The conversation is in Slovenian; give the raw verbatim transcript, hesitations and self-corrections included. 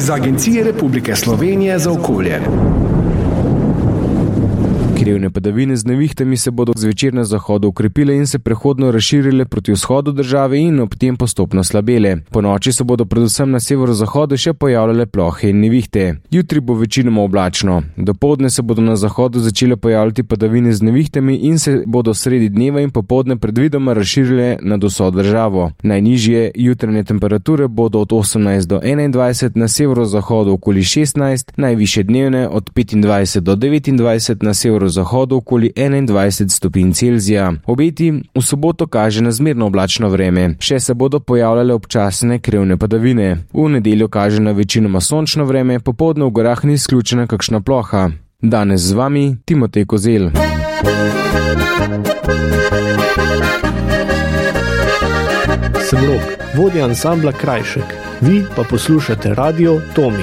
iz Agencije Republike Slovenije za okolje. Krevne padavine z nevihtami se bodo zvečer na zahodu ukrepile in se prehodno razširile proti vzhodu države in ob tem postopno slabele. Po noči se bodo predvsem na severozahodu še pojavljale plohe in nevihte. Jutri bo večinoma oblačno. Dopoldne se bodo na zahodu začele pojavljati padavine z nevihtami in se bodo sredi dneva in popoldne predvidoma razširile nad vso državo. Najnižje jutranje temperature bodo od osemnajst do enaindvajset, na severozahodu okoli šestnajst, najvišje dnevne od petindvajset do devetindvajset, na severozahodu zahodu okoli enaindvajset stopinj Celzija. Obeti v soboto kaže na zmerno oblačno vreme. Še se bodo pojavljale občasne krevne padavine. V nedeljo kaže na večinoma sončno vreme, popoldne v gorah ni izključena kakšna ploha. Danes z vami Timotej Kozel. Sem Rok, vodja ansambla Krajšek. Vi pa poslušate Radio Tomi.